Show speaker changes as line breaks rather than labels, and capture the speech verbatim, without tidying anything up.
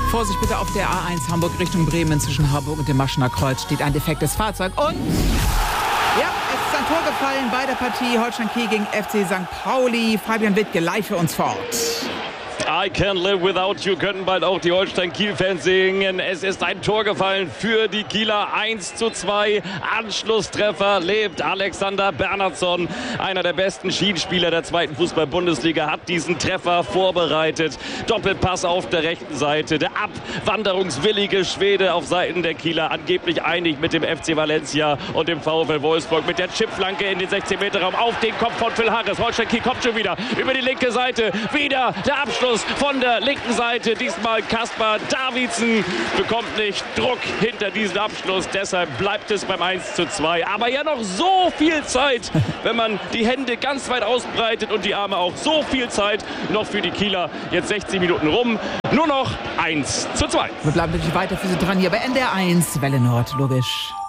Vorsicht bitte auf der A eins Hamburg Richtung Bremen zwischen Harburg und dem Maschener Kreuz steht ein defektes Fahrzeug und... Ja, es ist ein Tor gefallen bei der Partie Holstein Kiel gegen F C Sankt Pauli. Fabian Wittke live für uns vor Ort.
I can live without you, könnten bald auch die Holstein-Kiel-Fans singen. Es ist ein Tor gefallen für die Kieler. eins zu zwei. Anschlusstreffer lebt Alexander Bernhardsson. Einer der besten Schienenspieler der zweiten Fußball-Bundesliga hat diesen Treffer vorbereitet. Doppelpass auf der rechten Seite. Der abwanderungswillige Schwede auf Seiten der Kieler. Angeblich einig mit dem F C Valencia und dem VfL Wolfsburg. Mit der Chipflanke in den sechzehn Meter Raum auf den Kopf von Phil Harris. Holstein-Kiel kommt schon wieder über die linke Seite. Wieder der Abschluss von der linken Seite. Diesmal Kaspar Davidsen bekommt nicht Druck hinter diesen Abschluss. Deshalb bleibt es beim eins zu zwei. Aber ja noch so viel Zeit, wenn man die Hände ganz weit ausbreitet und die Arme auch. So viel Zeit noch für die Kieler. Jetzt sechzig Minuten rum. Nur noch eins zu zwei.
Wir bleiben natürlich weiter für Sie dran hier bei N D R eins, Welle Nord, logisch.